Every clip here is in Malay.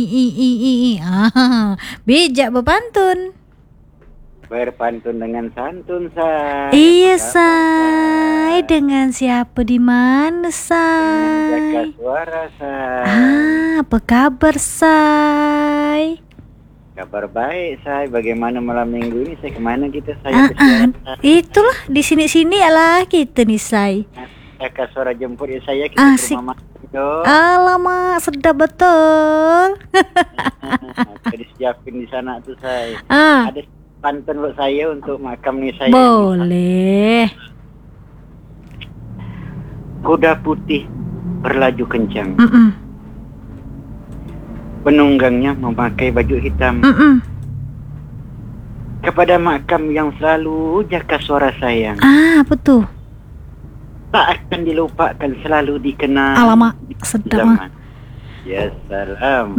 Bijak berpantun. Berpantun dengan santun, Say. Iya, Say. Dengan siapa di mana, Dengan jaga Say? suara, Say. Apa kabar, Say? Kabar baik, Say. Bagaimana malam minggu ini, Say? Kemana kita, Say? Itulah di sini lah kita nih, Say. Jaga suara jemput ya, saya kita ke rumah Mas. Alamak, sedap betul. Jadi siapin di sana tuh, Say. Ah. Ada pantun buat saya untuk makam nih, saya. Boleh. Kuda putih berlaju kencang. Penunggangnya memakai baju hitam. Kepada makam yang selalu jaga suara sayang. Apa tuh? Tak akan dilupakan, selalu dikenang. Alamak, sedap. Ya salam.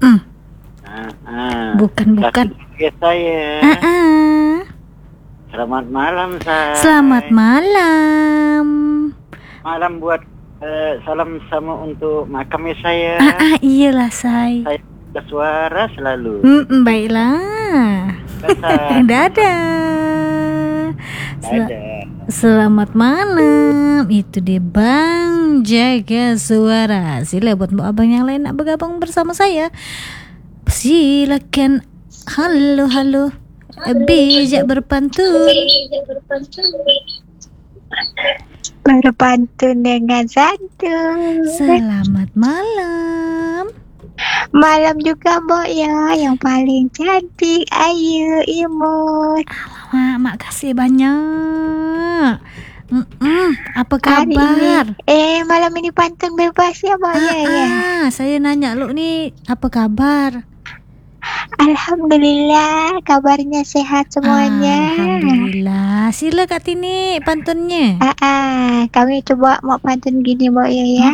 Bukan. Ya saya. Selamat malam, Say. Selamat malam. Malam buat salam sama untuk makam ya, saya. Iyalah, Say. Saya bersuara selalu. Baiklah. Dadah. Selamat malam. Itu dia Bang Jaga Suara. Sila buat mbak abang yang lain nak bergabung bersama saya. Silakan. Halo. Bijak berpantun. Berpantun dengan santun. Selamat malam. Malam juga Mbok ya, yang paling cantik, ayu, imut. Alamak, makasih banyak. Apa kabar? Malam ini pantun bebas ya Mbok ya. Saya nanya lu nih, apa kabar? Alhamdulillah, kabarnya sehat semuanya. Alhamdulillah. Sila Kak Tini pantunnya. Kami coba mau pantun gini Mbok ya.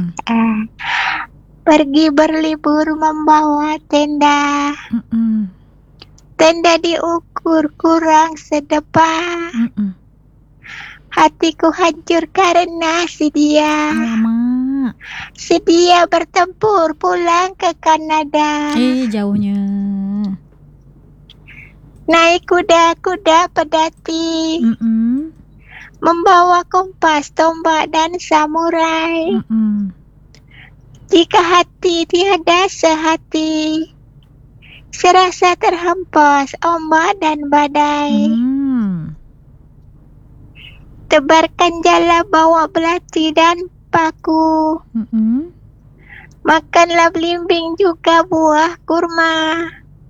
Pergi berlibur membawa tenda. Tenda diukur kurang sedepan. Hatiku hancur karena si dia. Si dia bertempur pulang ke Kanada. Jauhnya. Naik kuda-kuda pedati. Membawa kompas, tombak dan samurai. Jika hati tiada sehati, serasa terhempas ombak dan badai. Tebarkan jala, bawa belati dan paku. Makanlah belimbing juga buah kurma.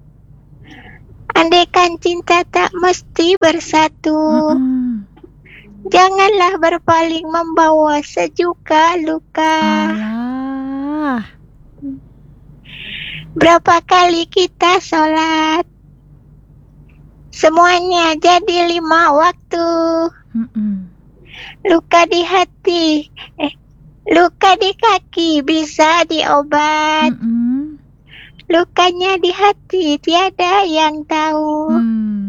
Andaikan cinta tak mesti bersatu, janganlah berpaling membawa sejuka luka. Berapa kali kita sholat, semuanya jadi 5 waktu. Luka di hati, luka di kaki bisa diobat. Lukanya di hati tiada yang tahu.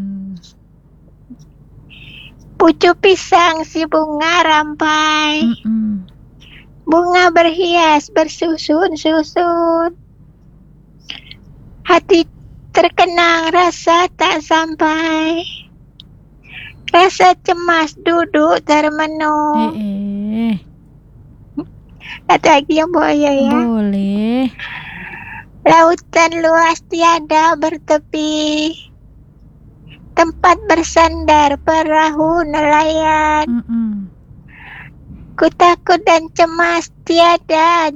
Pucuk pisang si bunga rampai. Bunga berhias bersusun-susun. Hati terkenang rasa tak sampai. Rasa cemas duduk termenung. Kata lagi yang buaya ya. Boleh. Lautan luas tiada bertepi. Tempat bersandar perahu nelayan. Ku takut dan cemas tiada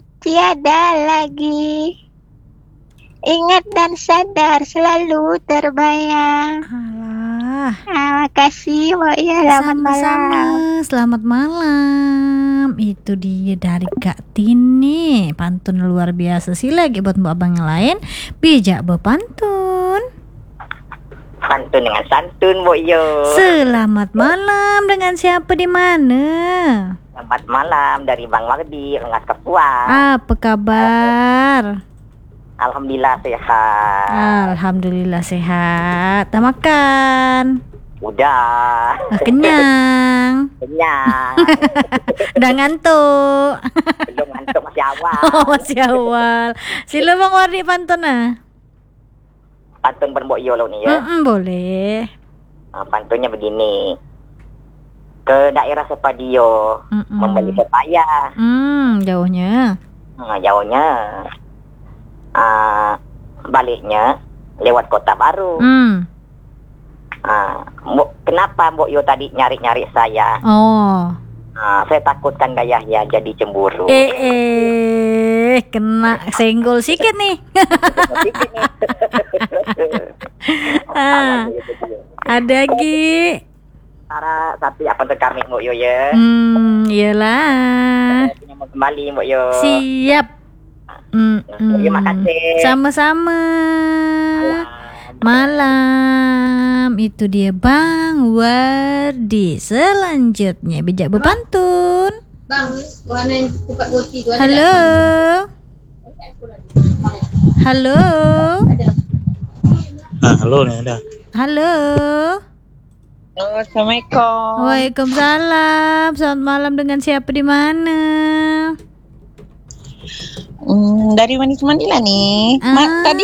lagi. Ingat dan sadar selalu terbayang. Makasih Mbak ya. Selamat malam. Selamat malam. Itu dia dari Kak Tini. Pantun luar biasa. Sila lagi buat mbak abang yang lain. Bijak berpantun. Pantun dengan santun, Mbok Yo. Selamat malam. Dengan siapa di mana? Selamat malam dari Bang Mardi, Rengas Kapuas. Apa kabar? Alhamdulillah sehat. Alhamdulillah sehat. Dah makan? Udah. Kenyang. Kenyang. Udah ngantuk. Belum ngantuk, masih awal. Oh, masih awal. Sila Bang Wardi pantun ah. Pantun Mbok Yo lo ni ya. Boleh. Pantunnya begini. Ke daerah Sepadio membeli pepaya. Jauhnya. Jauhnya. Baliknya lewat Kota Baru. Kenapa Mbok Yo tadi nyari-nyari saya? Oh. Saya takutkan gayahnya jadi cemburu. Kena senggol sikit nih. Ada lagi. Sarah, tapi apa tuh kami Mbok Yo ya? Iyalah. Mau kembali Mbok Yo. Siap. Terima kasih. Sama-sama. Malam. Itu dia Bang Wardi. Selanjutnya bijak berpantun. Bang, warna buka goti tu ada. Halo. Halo. Halo nih ada. Halo. Assalamualaikum. Waalaikumsalam. Selamat malam, dengan siapa di mana? Dari Manis Mandila nih. Tadi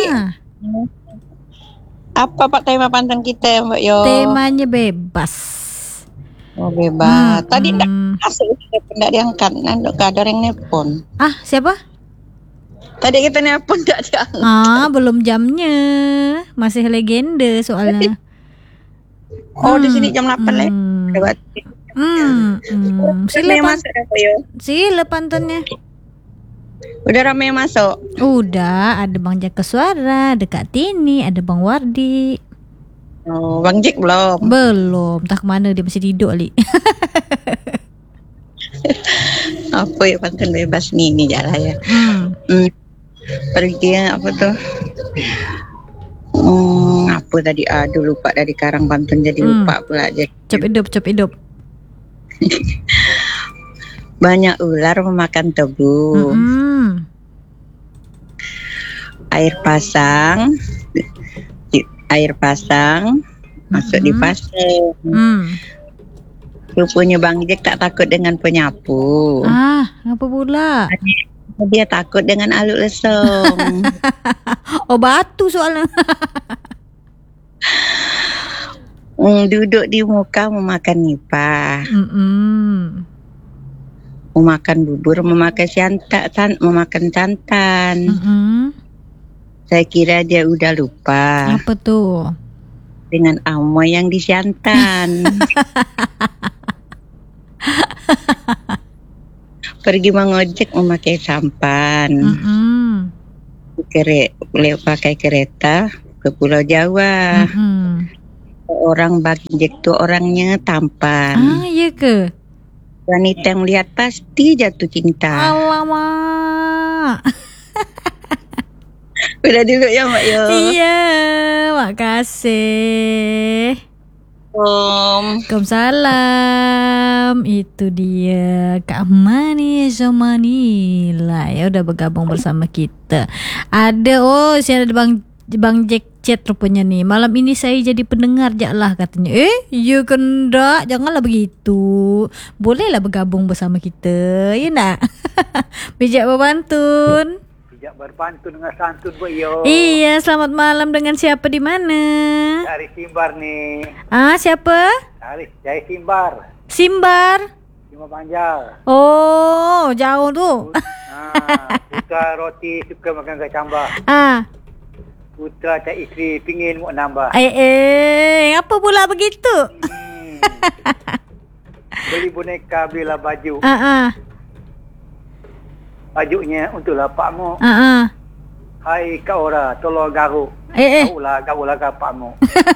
apa Pak tema pantun kita Mbak Yo? Temanya bebas. Oh bebas. Tadi enggak masuk, enggak diangkat. Ada yang nelpon. Siapa? Tadi kita nelpon enggak diangkat. Belum jamnya. Masih legenda soalnya. Oh di sini jam 8 lah. Sila pantunnya. Udah ramai yang masuk. Udah, ada Bang Jaka Suara, ada Kak Tini, ada Bang Wardi. Oh, Bang Jack belum. Belum, tak kemana dia masih tidur Ali. Apa ya pantun bebas ni jalan ya. Pergi apa tuh? Apa tadi? Aduh lupa dari karang pantun jadi lupa pula aja. Cop hidup. Banyak ular memakan tebu. Air pasang masuk di pasang. Rupanya Bang Jack tak takut dengan penyapu. Apa pula? Dia takut dengan aluk lesung. Oh batu soalnya. Duduk di muka memakan nipah. Memakan bubur, memakan santan. Saya kira dia udah lupa. Apa tuh? Dengan amoy yang disiantan. Pergi mengojek memakai sampan. Pakai kereta ke Pulau Jawa. Orang Bang-Jack tuh orangnya tampan. Iya ke? Wanita yang melihat pasti jatuh cinta. Alamak. Udah dulu ya Mbak Yo. Iya, makasih. Waalaikumsalam. Itu dia Kak Manis Manila ya, udah bergabung bersama kita. Ada saya ada Bang Jack chat rupanya nih. Malam ini saya jadi pendengar jaklah katanya. Ya kendak, janganlah begitu. Bolehlah bergabung bersama kita. Ya nak? Bijak berpantun. Bijak berpantun dengan santun Mbok Yo. Iya, selamat malam, dengan siapa di mana? Dari Simbar nih. Siapa? Dari Simbar. Simbar Panjang. Oh, jauh tuh. Suka roti, suka makan kacambah. Putra tak isteri pingin mau nambah. Apa pula begitu? Beli boneka, belilah baju. Bajunya untuk lapakmu. Hai Kak Ora, tolong garuk. Garuklah kapakmu.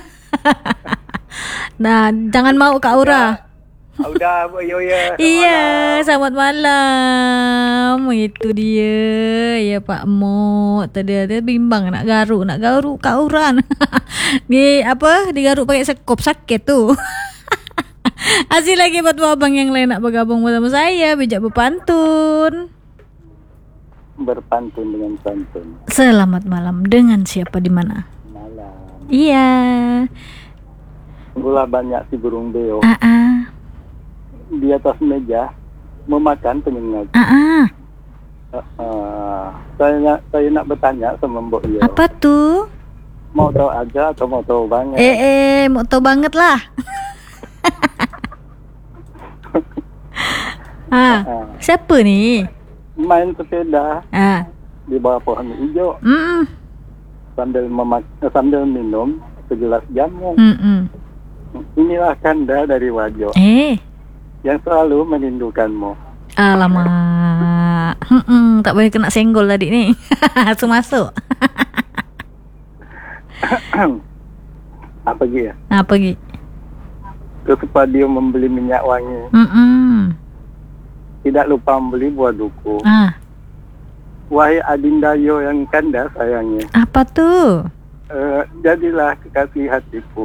Nah, jangan mau Kak Ora. Udah Mbok Yo ya. Iya, selamat malam. Itu dia ya Pak Mo. Tadi ada bimbang nak garuk Kak Uran. Digaruk pakai sekop sakit tuh. Asih lagi buat abang yang lain nak bergabung bersama saya, bijak berpantun. Berpantun dengan pantun. Selamat malam, dengan siapa di mana? Malam. Iya. Gula banyak si burung beo. Di atas meja memakan penyengat. Saya nak bertanya sama Mbok Yo. Apa tuh? Mau tahu aja atau mau tahu banget? Mau tahu banget lah. Siapa nih? Main sepeda di bawah pohon hijau. Sambil minum segelas jamu. Inilah Kanda dari Wajo yang selalu merindukanmu. Alamak. Tak boleh kena senggol tadi nih. Langsung masuk. Apa Gi ya? Apa Gi? Ke Supadio membeli minyak wangi. Tidak lupa membeli buah duku. Wahai Adindayo yang Kanda sayangnya. Apa tuh? Jadilah kekasih hatiku.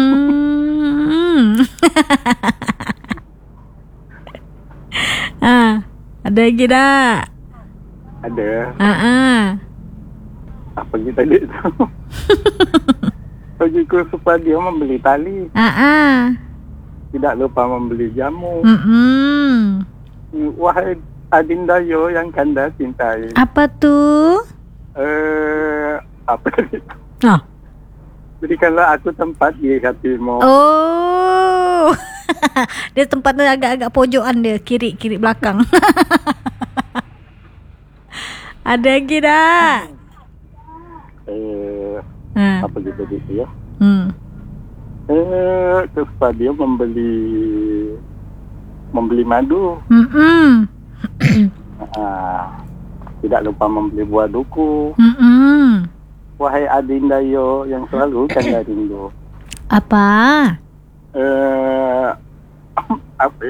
Ada lagi tak? Ada. Apa kita tadi tu? Bagiku Supadio membeli tali. Tidak lupa membeli jamu. Wahai Adindayo yang Kanda cintai. Apa tuh? Apa itu? Berikanlah aku tempat di hatimu. Oh. Dia tempatnya agak-agak pojokan dia, kiri belakang. Ada lagi dah. Apa gitu ya? Terus dia membeli madu. Tidak lupa membeli buah duku. Wahai Adindayo yang selalu Kanda rindu. Apa? Apa?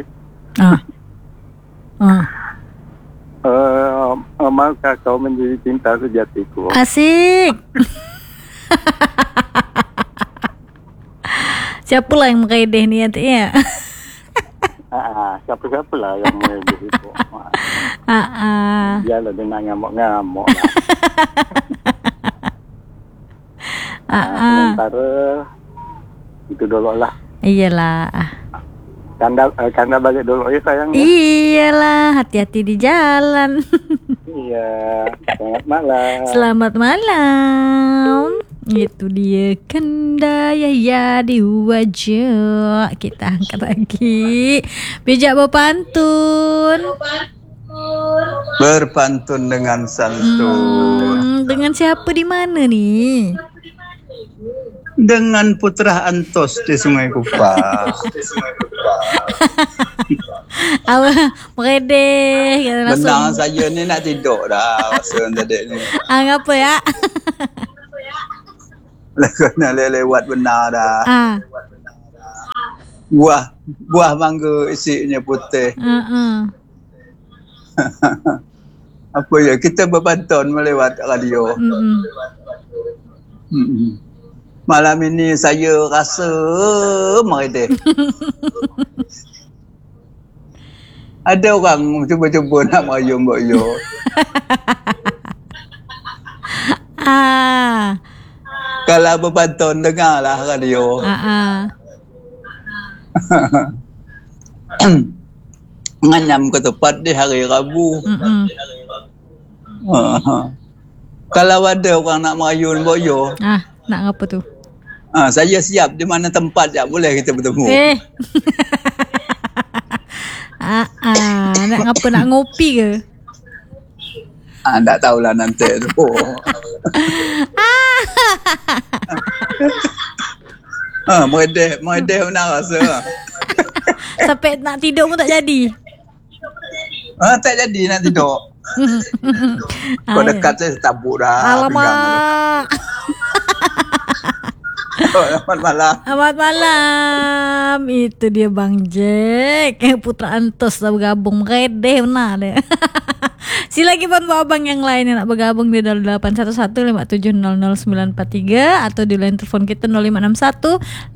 Maukah kau menjadi cinta sejatiku? Asik. Siapalah yang mengkaideh niatnya? Siapa lah yang mengkaideh itu? Dia lah dia nak ngamuk-ngamuk lah. Sementara itu dulu lah. Iyalah. Kanda balik dulu ya sayang. Iyalah, hati-hati di jalan. Iya. Selamat malam. Selamat malam. Itu dia Kanda Yahya di Wajo. Kita angkat lagi. Bijak berpantun. Berpantun dengan santun. Dengan siapa di mana nih? Dengan Putra Antos di Sungai Kupang. Awak meredeh. Benar saya ni nak tidur dah masa tadi ni. Apa ya? Kena lewat benar dah. Buah mangga isinya putih. Apa ya, kita berpantun melewat radio. Malam ini saya rasa meredeh. Ada orang cuba-cuba nak merayu Mbok Yo. Kalau berpantun dengarlah radio. Nganyam ke tempat di hari Rabu. Kalau ada orang nak merayu Mbok Yo. Nak apa tu? Saya siap di mana tempat ya boleh kita bertemu. Nak apa, nak ngopi ke? Tak tahulah nanti tu. Meredeh benar rasa. Sampai nak tidur pun tak jadi. Tak jadi nak tidur. Kau dekat saya tabuk dah. Alamak. Selamat malam. Selamat malam. Itu dia Bang Jack. Putra Antos dah bergabung. Meredeh benar dia. Sila lagi buat abang yang lain yang nak bergabung di 081157000943 atau di line telefon kita 0561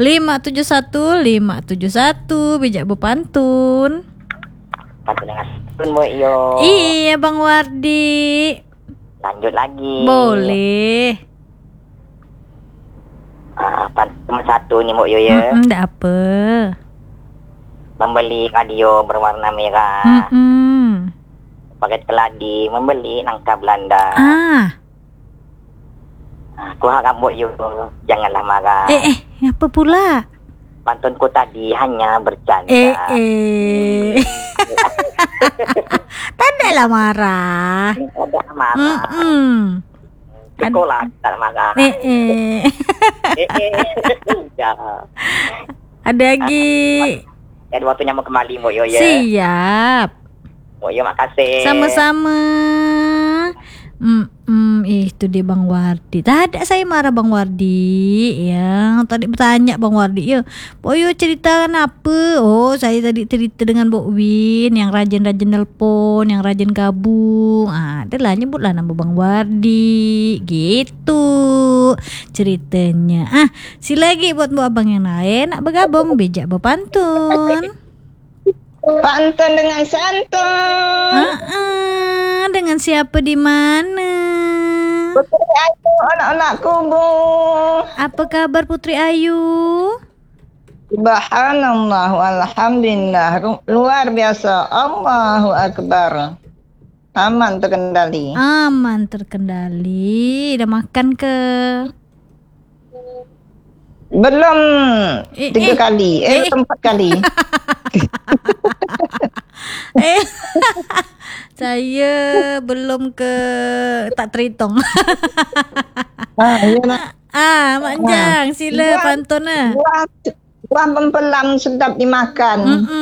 571 571. Bijak berpantun. Pantun dengan Mbok Yo. Iya Bang Wardi. Lanjut lagi. Boleh. Cuma satu ni Mbok Yo ya. Tak apa. Membeli radio berwarna merah. Pakai keladi, membeli nangka Belanda. Aku harap Mbok Yo janganlah marah. Apa pula? Pantunku tadi hanya bercanda. Tak adalah marah. Tak marah. Sekolah tak marah. Ada lagi. Ada waktunya mau kembali Mbok Yo ya. Siap. Mbok Yo makasih. Sama-sama. Itu dia Bang Wardi. Tak ada saya marah Bang Wardi. Ya, tadi bertanya Bang Wardi. Ya, Boyo ceritakan apa? Oh, saya tadi cerita dengan Bok Win yang rajin-rajin nelpon, yang rajin gabung. Adalah nyebutlah nama Bang Wardi. Gitu ceritanya. Sila lagi buat Mbok Abang yang lain nak bergabung bijak berpantun. Pantun dengan santun. Dengan siapa di mana? Putri Ayu, anak-anak kubu. Apa kabar Putri Ayu? Subhanallah, alhamdulillah, luar biasa. Allahu Akbar. Aman terkendali. Aman terkendali. Dah makan ke? Belum 3 kali. 4 kali. Saya belum ke tak terhitung. Mak Jang, sila pantun lah. Buah pempelam sedap dimakan.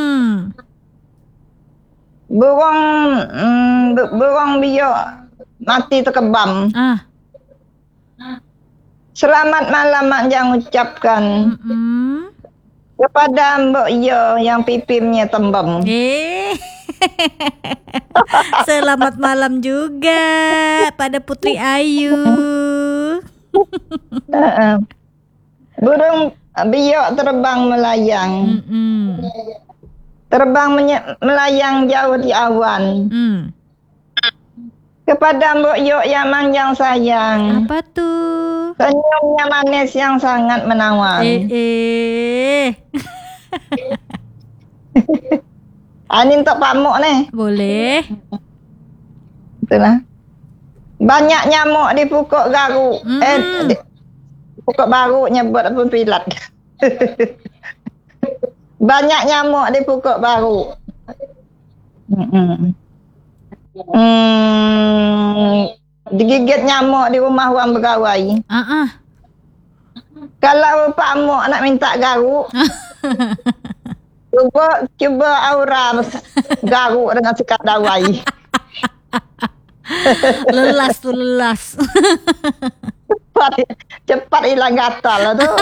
Burung biok mati terkebam. Selamat malam Mak Jang ucapkan kepada Mbok Yo yang pipimnya tembem. Selamat malam juga pada Putri Ayu. Burung biok terbang melayang. Terbang melayang jauh di awan. Kepada Mbok Yo yang manjang sayang. Apa tuh? Senyumnya manis yang sangat menawan. Ini untuk Pak Muk ni. Boleh. Itulah. Banyak nyamuk di pokok garuk. Pokok baru nyebut apa pilat. Banyak nyamuk di pokok baru. Digigit nyamuk di rumah orang bergawai. Kalau Pak Muk nak minta garuk, cuba aura garuk dengan sekat dawai. Lelas tu lelas. Cepat hilang gatal lah tu.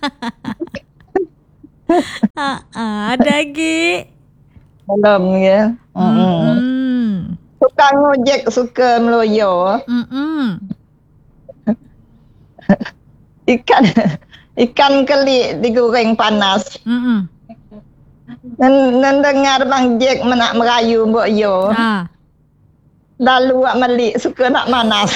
Ada lagi? Belum ya. Suka ngojek, suka meloyo. Ikan kelik digoreng panas. Dan dengar Bang Jack nak merayu Mbok Yo. Lalu wak melik suka nak manas.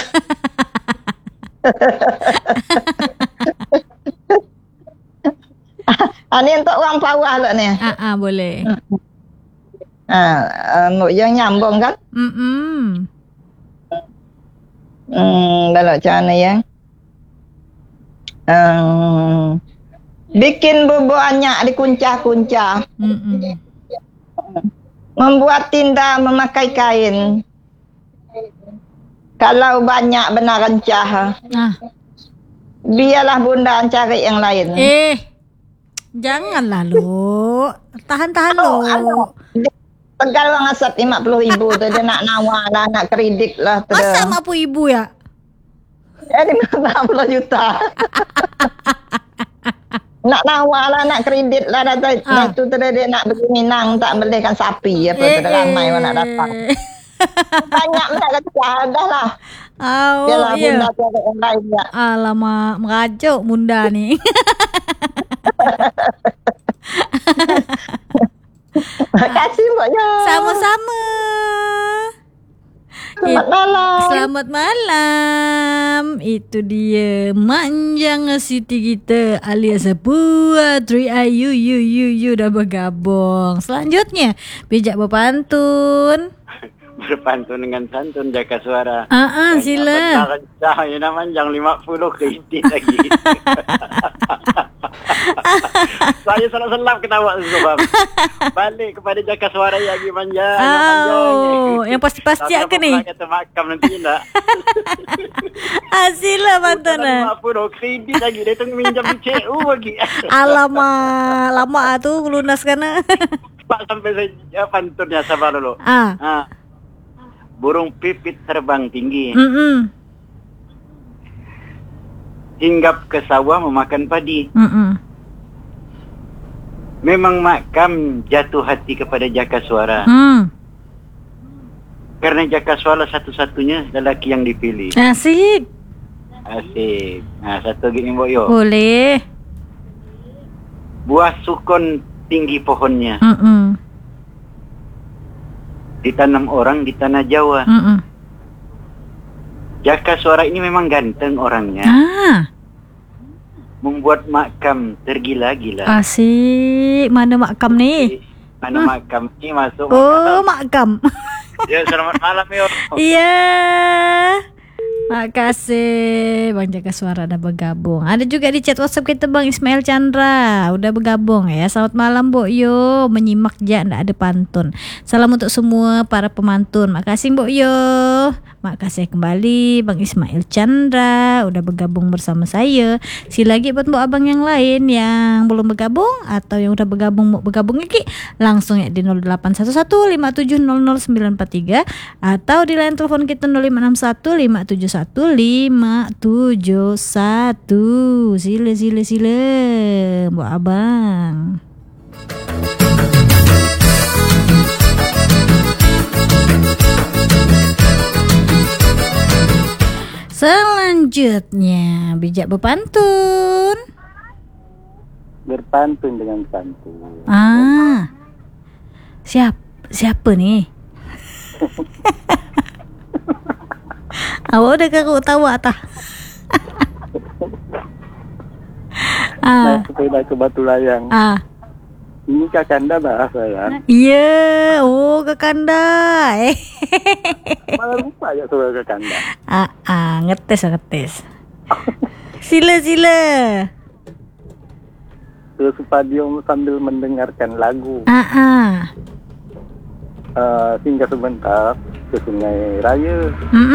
Ini untuk orang bawah lah ni. Boleh. Mbok Yo nyambung kan? Kalau macam mana ya? Bikin bubur anyak dikuncah-kuncah. Membuat tinda memakai kain. Kalau banyak benar rencah. Biarlah bunda cari yang lain. Janganlah lu. Tahan-tahan lu. Tegal orang asap 50,000 tu dia nak nawar lah, nak kredit lah. Masa 50,000 ya? 50 juta. Nak nawar lah, nak kredit lah. Tu dia nak pergi Minang, tak belikan sapi. Apa tu ramai orang nak datang. Banyak nak kecah dah lah. Biarlah bunda cari yang lain ya. Alamak, merajuk bunda ni. Terima kasih Mbak Yo. Sama-sama. Selamat malam. Selamat malam. Itu dia Manjang Siti kita alias Putri Ayu you dah bergabung. Selanjutnya bijak berpantun. Berpantun dengan santun jaga suara. Sila. Saya Manjang 50 kredit lagi. Saya selap-selap ketawa sebab balik kepada jaga suara lagi Manjang. Yang pasti-pasti ke ni? Kata makam nanti nak. Sila pantun. 50 kredit lagi. Dia tunggu minjam di CU lagi. Alamak, lama tu lunas kan? Pak sampai saya pantunnya sabar dulu. Burung pipit terbang tinggi. Hinggap ke sawah memakan padi. Memang makam jatuh hati kepada Jaka Suara. Karena Jaka Suara satu-satunya lelaki yang dipilih. Asik. Satu lagi Mbok Yo. Boleh. Buah sukun tinggi pohonnya. Ditanam orang di tanah Jawa. Jaka Suara ini memang ganteng orangnya. Membuat makam tergila-gila. Asik. Mana makam ni? Mana makam ni masuk makam. Ya, selamat malam yo. Iya. Makasih Bang Jaka Suara dah bergabung. Ada juga di chat WhatsApp kita Bang Ismail Chandra udah bergabung ya. Selamat malam Mbok Yo. Menyimak je ndak ada pantun. Salam untuk semua para pemantun. Makasih Mbok Yo. Makasih kembali Bang Ismail Chandra udah bergabung bersama saya. Sila lagi buat Mbok Abang yang lain yang belum bergabung atau yang udah bergabung mau bergabung lagi langsung ya di 081157000943 atau di line telepon kita 0561571571. Sila Mbok Abang. Selanjutnya bijak berpantun. Berpantun dengan santun. Siapa nih? Awak udah kagak tawa tah? Naik sepeda ke Batu Layang. Ini Kakanda bahasa ya. Iya, Kakanda. Malah lupa ya soal Kakanda. Ngetes. Sila. Terus Supadiong sambil mendengarkan lagu. Singgah sebentar ke Sungai Raya.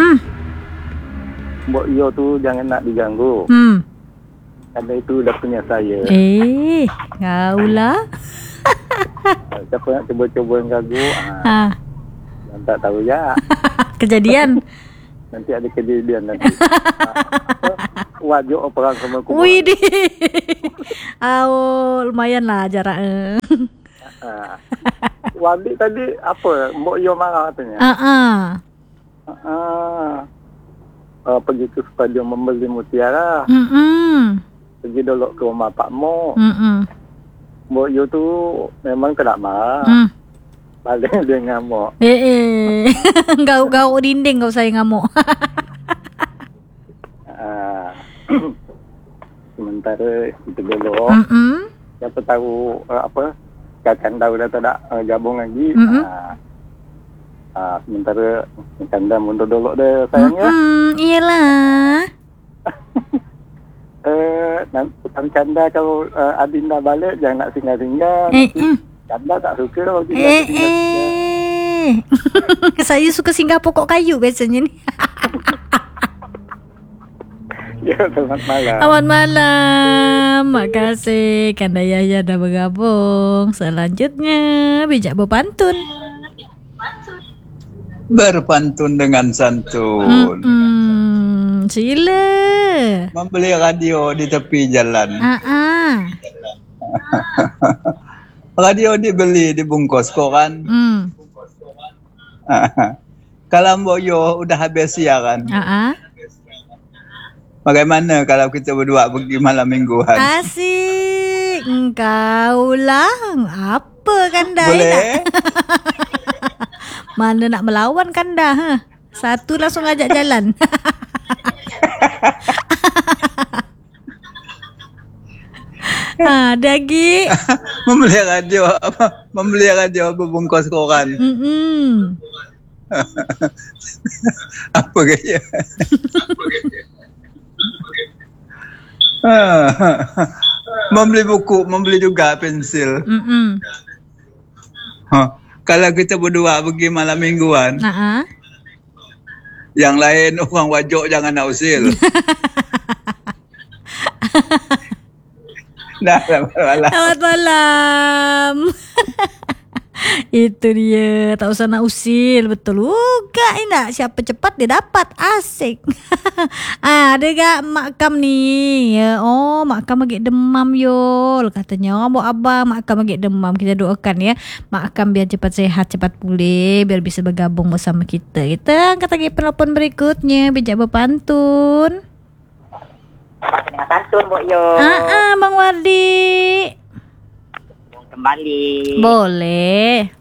Mbok Yo tu jangan nak diganggu. Karena itu udah punya saya. Kau lah. Siapa nak coba-coba ganggu? Tak tahu ya. Kejadian. Nanti ada kejadian nanti. Wajib perang sama aku. Widih. Lumayan lah jarak. Wadi tadi apa? Mbok Yo marah katanya. Pergi ke Supadiong membeli mutiara. Pergi dulu ke rumah Pak Mo. Mbok Yo tu memang tak marah. Balik dia ngamuk. Gauk dinding kau saya ngamuk. Sementara itu dulu. Siapa tahu Kakanda udah tak gabung lagi. Sementara Kakanda mundur dulu deh sayangnya. Iyalah. Kakanda kalau Adinda balik jangan nak singgah-singgah. Kakanda tak suka kalau Saya suka singgah pokok kayu biasanya ni. Ya, selamat malam. Selamat malam. Makasih Kanda Yaya dah bergabung. Selanjutnya bijak berpantun. Berpantun dengan santun. Sila. Membeli radio di tepi jalan. Radio dibeli dibungkus koran. Kalau Mbok Yo udah habis siaran. Bagaimana kalau kita berdua pergi malam mingguan? Asik. Engkau lah. Apa Kanda? Boleh. Mana nak melawan Kanda? Satu langsung ajak jalan. Ada lagi. Membeli radio berbungkus koran. Apa gaya? Membeli buku, membeli juga pensil. Kalau kita berdua pergi malam mingguan, yang lain orang wajok jangan nak usil. Selamat malam. Itu dia, tak usah nak usil. Betul juga nak. Siapa cepat dia dapat. Asik. Ada gak Mak Kam ni? Oh, Mak Kam lagi demam Yul. Katanya abang Mak Kam lagi demam. Kita doakan ya Mak Kam biar cepat sehat, cepat pulih, biar bisa bergabung bersama kita. Kita angkat lagi penelpon berikutnya. Bijak berpantun. Pantun Mbok Yo. Bang Wardi. Kembali. Boleh.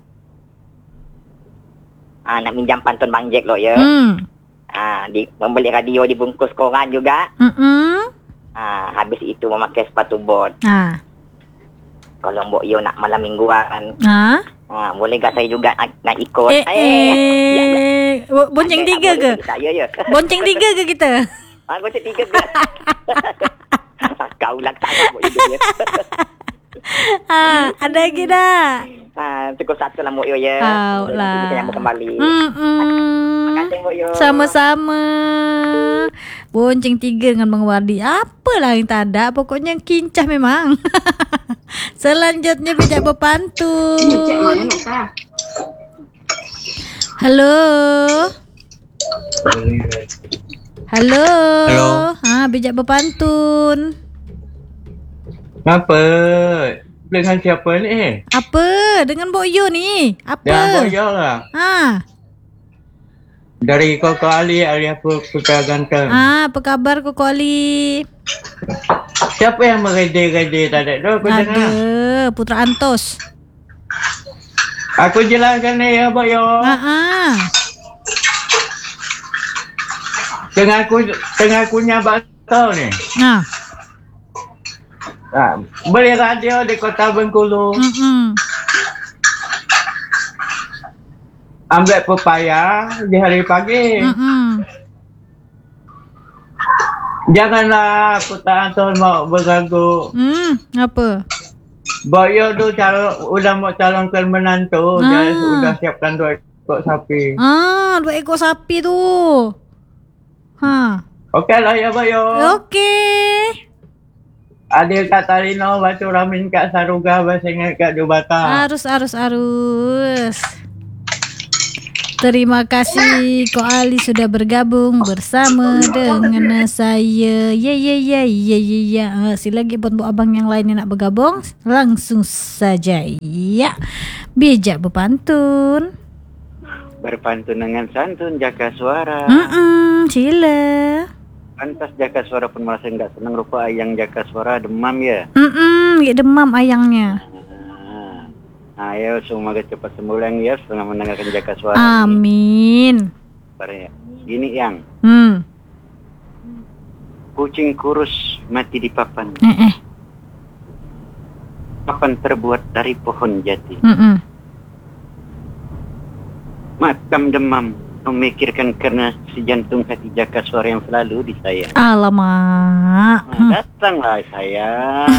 Nak minjam pantun Bang Jack lo ya. Membeli radio dibungkus koran juga. Habis itu memakai sepatu bot. Kalau Mbok Yo nak malam mingguan. Boleh gak saya juga nak ikut? Bonceng 3 ke? Ya. Bonceng 3 ke kita? Bonceng 3 ke? Kau lah tak Mbok Yo ya. Ada lagi dah. Cukup satu lah Mbok Yo ya. Lah. Kita yang kembali. Terima kasih Mbok Yo. Sama-sama. Bonceng 3 dengan Bang Wardi. Apalah yang tak ada. Pokoknya kincah memang. Selanjutnya bijak berpantun. Halo. Halo. Bijak berpantun. Apa? Dengan siapa ni? Apa? Dengan Mbok Yo ni. Apa? Dengan Mbok Yo lah. Dari Koko Ali apa Putra Ganteng. Apa khabar Koko Ali? Siapa yang merede-rede tadi tu? Ada Putra Antos. Aku jelaskan ni ya Mbok Yo. Tengah kunyah bakso ni. Beli radio di Kota Bengkulu. Ambil pepaya di hari pagi. Janganlah Putra Anton mau berganggu. Apa? Boyo tu udah mau calonkan menantu. Dia sudah siapkan 2 ekor sapi. 2 ekor sapi tu. Okey lah ya Boyo. Okey. Adil kat Talino, Batu Ramin kat Saruga, Basengat kat Dubata. Arus. Terima kasih Ko Ali sudah bergabung bersama dengan saya. Ya. Sila lagi buat abang yang lain yang nak bergabung. Langsung saja. Ya. Bijak berpantun. Berpantun dengan santun jaga suara. Sila. Pantas jaga suara pun merasa enggak senang, rupa ayang jaga suara demam ya. Demam ayangnya. Ayo semoga cepat sembuh yang ya setelah mendengarkan jaga suara. Amin. Ya. Gini yang. Kucing kurus mati di papan. Papan terbuat dari pohon jati. Makam demam memikirkan karena si jantung hati jaga suara yang selalu disayang. Alamak. Datanglah sayang.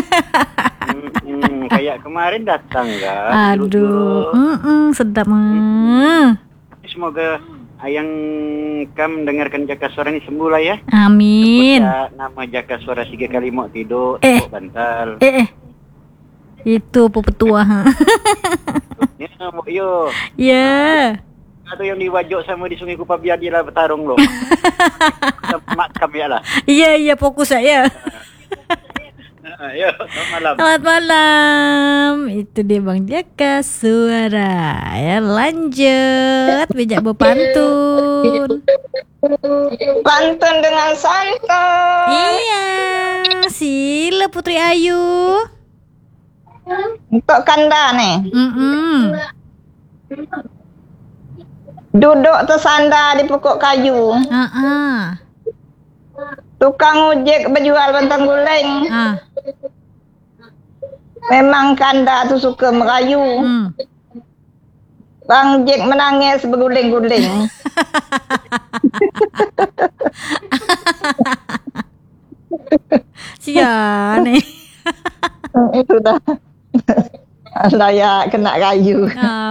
Kayak kemarin datang kan. Aduh. Sedap. Semoga ayang kam dengarkan jaga suara ini sembuh lah ya. Amin. Nama jaga suara 3 kali mau tidur bantal. Itu petua. Ya Mbok Yo. Ya. Atau yang diwajok sama di Sungai Kupa biar dia lah bertarung loh. Mak kami lah. Iya fokus saya. Ya, selamat malam. Selamat malam. Itu dia Bang Jaka Suara. Ya, lanjut bijak berpantun. Pantun dengan santun. Iya, sila Putri Ayu. Untuk Kanda nih. Duduk tersandar di pokok kayu. Tukang ojek berjual bentang guling. Memang Kanda tu suka merayu. Bang Jack menangis berguling-guling. Sian ni. Itu dah. Layak kena kayu.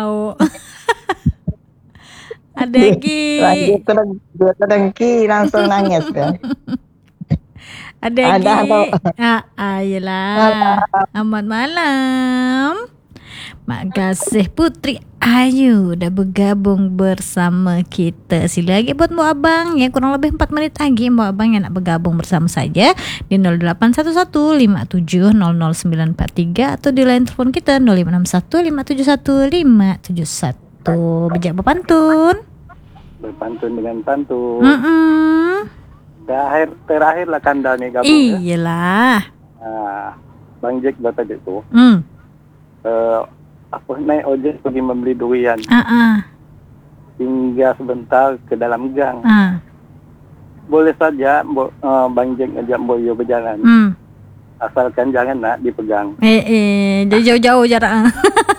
Ada lagi. Dia terengki langsung nangis dia. Ada lagi. Yelah. Selamat malam. Mak Kasih Putri Ayu dah bergabung bersama kita. Sila lagi buat Mbak Abang yang kurang lebih 4 minit lagi Mbak Abang yang nak bergabung bersama saya di 0811-570-0943 atau di line telefon kita 0561-571-571. Bijak berpantun. Berpantun dengan pantun. Terakhirlah Kanda ni gabung. Iyalah. Bang Jack dah tadi tu. Naik ojek pergi membeli durian. Tinggal sebentar ke dalam gang. Boleh saja Bang Jack ajak Boyo berjalan. Asalkan jangan nak dipegang. Jadi jauh-jauh jarak.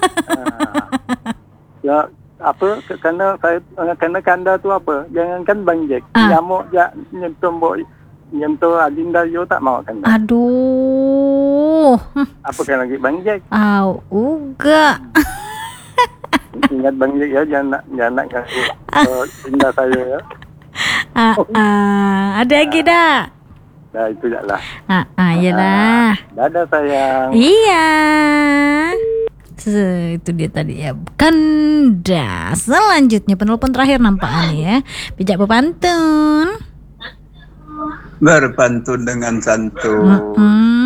Ya, apa kerana Kanda tu apa? Jangankan Bang Jack, nyamuk je nyentuh Adinda yo tak mau Kanda. Aduh. Apa kan lagi Bang Jack? Uga. Ingat Bang Jack ya, jangan nak Adinda saya ya. Ada lagi dah. Dah itu je lah. Yelah. Dadah sayang. Iya. Itu dia tadi ya. Kanda. Selanjutnya penelpon terakhir nampaknya ya. Bijak berpantun. Berpantun dengan santun.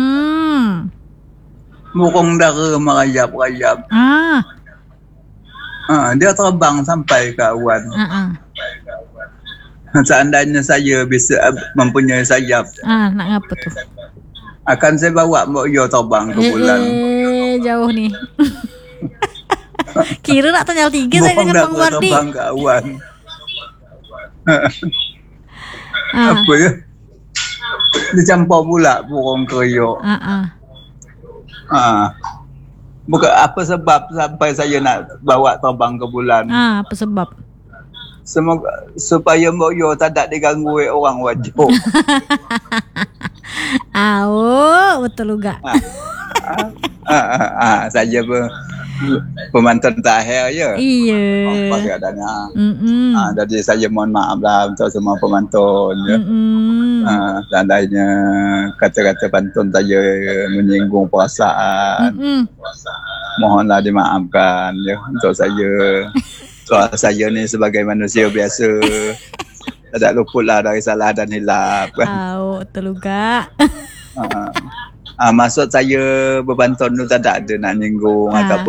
Burung dara merayap-rayap. Dia terbang sampai ke awan. Seandainya saya bisa mempunyai sayap. Nak apa tu? Akan saya bawa Mbok Yo terbang ke bulan. Jauh ni. Kira nak tanya 3 saya dengan Bang Wardi. Terbang ke awan. Apa ya? Dicampur pula burung keriyok. Bukan apa sebab sampai saya nak bawa terbang ke bulan. Apa sebab? Semoga supaya Mbok Yo tak ada diganggu orang wajib. Betul juga. Saya pemantun terakhir je. Iya. Pakai adanya. Jadi saya mohon maaf lah untuk semua pemantun. Seandainya kata-kata pantun saya menyinggung perasaan. Mohonlah dimaafkan ya untuk saya. Soal saya ni sebagai manusia biasa. Tak luputlah dari salah dan hilap. Betul juga. Maksud saya berpantun tu tak ada nak nyinggung ataupun